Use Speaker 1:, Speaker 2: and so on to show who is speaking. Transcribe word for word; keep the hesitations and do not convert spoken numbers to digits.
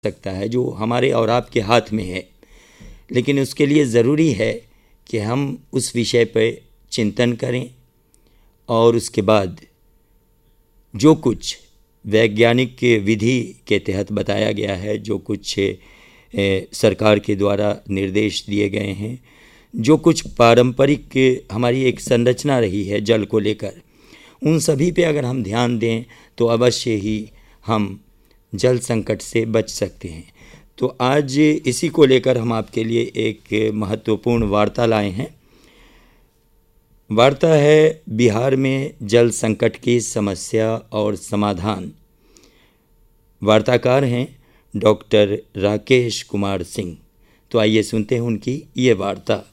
Speaker 1: सकता है जो हमारे और आपके हाथ में है, लेकिन उसके लिए ज़रूरी है कि हम उस विषय पर चिंतन करें और उसके बाद जो कुछ वैज्ञानिक विधि के तहत बताया गया है, जो कुछ ए, सरकार के द्वारा निर्देश दिए गए हैं, जो कुछ पारंपरिक हमारी एक संरचना रही है जल को लेकर, उन सभी पे अगर हम ध्यान दें तो अवश्य ही हम जल संकट से बच सकते हैं। तो आज इसी को लेकर हम आपके लिए एक महत्वपूर्ण वार्ता लाए हैं। वार्ता है बिहार में जल संकट की समस्या और समाधान। वार्ताकार हैं डॉक्टर राकेश कुमार सिंह। तो आइए सुनते हैं उनकी ये वार्ता।